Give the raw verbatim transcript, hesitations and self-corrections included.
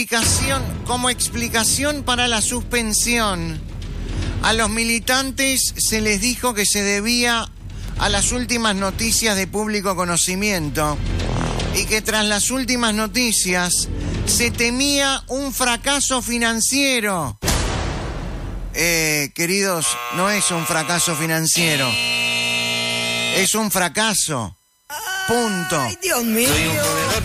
explicación, como explicación para la suspensión, a los militantes se les dijo que se debía a las últimas noticias de público conocimiento y que tras las últimas noticias se temía un fracaso financiero. Eh, queridos, no es un fracaso financiero, es un fracaso. Punto. Ay, Dios mío.